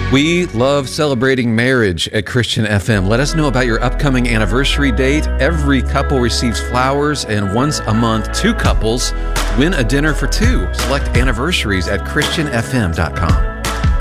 We love celebrating marriage at Christian FM. Let us know about your upcoming anniversary date. Every couple receives flowers, and once a month, 2 couples win a dinner for 2. Select anniversaries at christianfm.com.